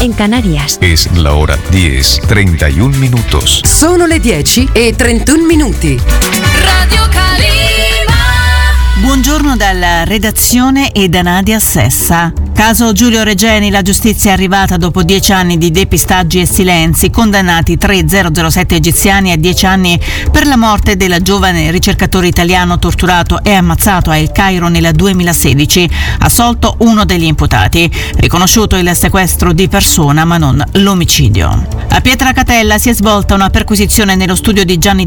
en Canarias. Es la hora 10:31 minutos. Sono le 10:31 minuti. Radio Calima. Buongiorno dalla redazione e da Nadia Sessa. Caso Giulio Regeni, la giustizia è arrivata dopo 10 anni di depistaggi e silenzi, condannati 3007 egiziani a 10 anni per la morte del giovane ricercatore italiano torturato e ammazzato a El Cairo nel 2016, assolto uno degli imputati, riconosciuto il sequestro di persona ma non l'omicidio. A Pietracatella si è svolta una perquisizione nello studio di Gianni